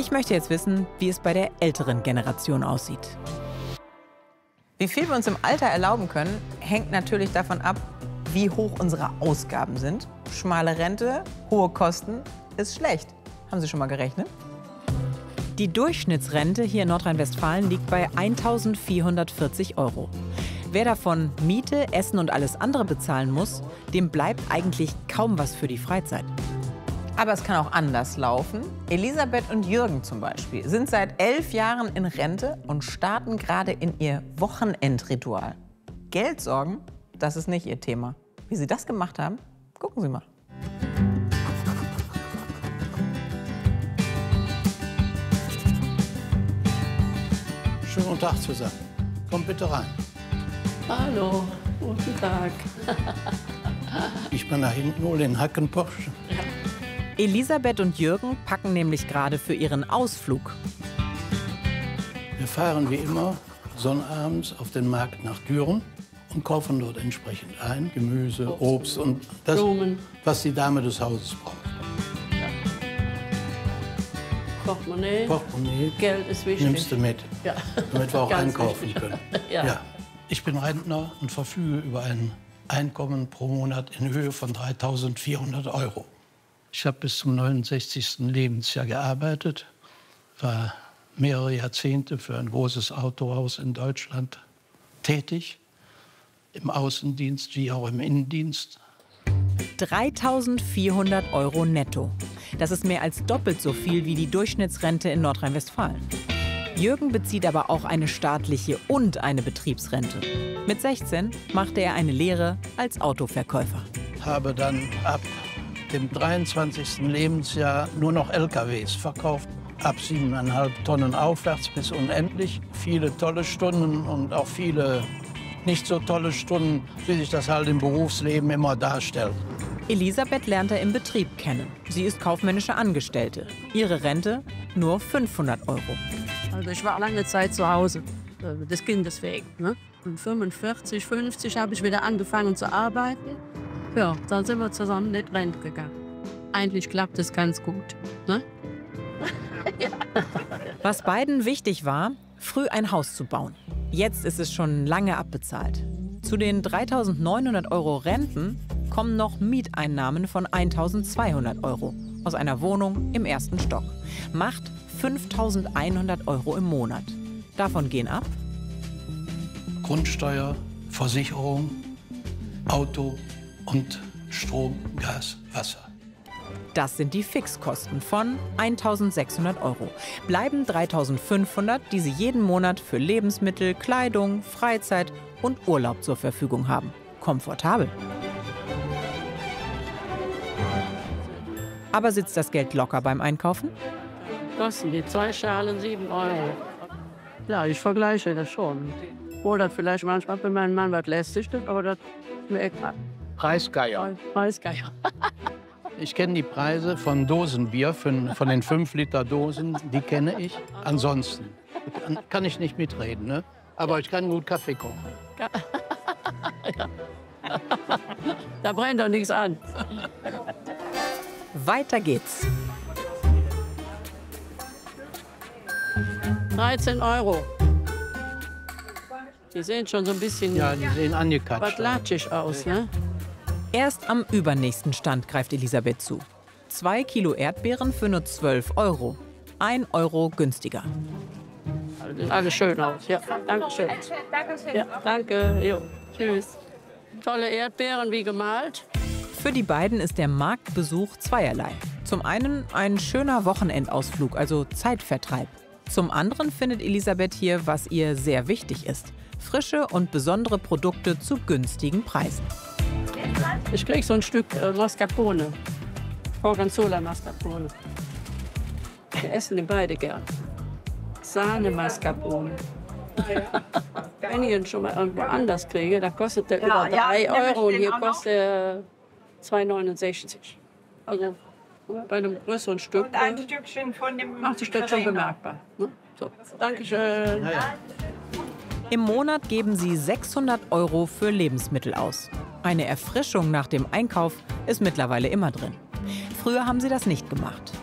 Ich möchte jetzt wissen, wie es bei der älteren Generation aussieht. Wie viel wir uns im Alter erlauben können, hängt natürlich davon ab, wie hoch unsere Ausgaben sind. Schmale Rente, hohe Kosten ist schlecht. Haben Sie schon mal gerechnet? Die Durchschnittsrente hier in Nordrhein-Westfalen liegt bei 1.440 €. Wer davon Miete, Essen und alles andere bezahlen muss, dem bleibt eigentlich kaum was für die Freizeit. Aber es kann auch anders laufen. Elisabeth und Jürgen zum Beispiel sind seit 11 Jahren in Rente und starten gerade in ihr Wochenendritual. Geld sorgen, das ist nicht ihr Thema. Wie sie das gemacht haben, gucken Sie mal. Schönen guten Tag zusammen. Kommt bitte rein. Hallo, guten Tag. Ich bin da hinten wohl in Hackenposch. Elisabeth und Jürgen packen nämlich gerade für ihren Ausflug. Wir fahren wie immer sonnabends auf den Markt nach Düren und kaufen dort entsprechend ein. Gemüse, Obst und das, Blumen. was die Dame des Hauses braucht. Portemonnaie. Portemonnaie. Geld ist wichtig. Nimmst du mit, Ja. damit wir auch Ganz einkaufen wichtig. können. Ja. Ich bin Rentner und verfüge über ein Einkommen pro Monat in Höhe von 3.400 €. Ich habe bis zum 69. Lebensjahr gearbeitet, war mehrere Jahrzehnte für ein großes Autohaus in Deutschland tätig, im Außendienst wie auch im Innendienst. 3.400 € netto. Das ist mehr als doppelt so viel wie die Durchschnittsrente in Nordrhein-Westfalen. Jürgen bezieht aber auch eine staatliche und eine Betriebsrente. Mit 16 machte er eine Lehre als Autoverkäufer. Habe dann ab dem 23. Lebensjahr nur noch LKWs verkauft. Ab 7,5 Tonnen aufwärts bis unendlich. Viele tolle Stunden und auch viele nicht so tolle Stunden, wie sich das halt im Berufsleben immer darstellt. Elisabeth lernt er im Betrieb kennen. Sie ist kaufmännische Angestellte. Ihre Rente nur 500 €. Also ich war lange Zeit zu Hause, des Kindes wegen. Ne? Und 45, 50 habe ich wieder angefangen zu arbeiten. Ja, dann sind wir zusammen in die Rente gegangen. Eigentlich klappt es ganz gut. Ne? Was beiden wichtig war, früh ein Haus zu bauen. Jetzt ist es schon lange abbezahlt. Zu den 3.900 € Renten kommen noch Mieteinnahmen von 1.200 € aus einer Wohnung im ersten Stock. Macht 5.100 € im Monat. Davon gehen ab Grundsteuer, Versicherung, Auto und Strom, Gas, Wasser. Das sind die Fixkosten von 1.600 €. Bleiben 3.500 €, die Sie jeden Monat für Lebensmittel, Kleidung, Freizeit und Urlaub zur Verfügung haben. Komfortabel. Aber sitzt das Geld locker beim Einkaufen? Kosten die 2 Schalen 7 €. Ja, ich vergleiche das schon. Oder vielleicht manchmal für meinen Mann was lästig, aber das ist mir egal. Preisgeier. Preisgeier. Ich kenne die Preise von Dosenbier, von den 5-Liter-Dosen, die kenne ich. Ansonsten kann ich nicht mitreden, ne? Aber ich kann gut Kaffee kochen. Da brennt doch nichts an. Weiter geht's. 13 €. Die sehen schon so ein bisschen Ja, die sehen angekatscht aus. latschig aus, ne? Erst am übernächsten Stand greift Elisabeth zu. 2 Kilo Erdbeeren für nur 12 €. 1 € günstiger. Sieht alles schön aus. Ja, danke schön. Ja, danke. Jo, tschüss. Tolle Erdbeeren, wie gemalt. Für die beiden ist der Marktbesuch zweierlei. Zum einen ein schöner Wochenendausflug, also Zeitvertreib. Zum anderen findet Elisabeth hier, was ihr sehr wichtig ist: frische und besondere Produkte zu günstigen Preisen. Ich krieg so ein Stück Mascarpone. Gorgonzola Mascarpone. Wir essen die beide gern. Sahne Mascarpone. Wenn ich ihn schon mal irgendwo anders kriege, dann kostet der über 3 € und hier kostet er 2,69 €. Also bei einem größeren Stück Ein Stückchen von dem macht sich das schon bemerkbar. Ne? So, Dankeschön. Im Monat geben sie 600 € für Lebensmittel aus. Eine Erfrischung nach dem Einkauf ist mittlerweile immer drin. Früher haben sie das nicht gemacht.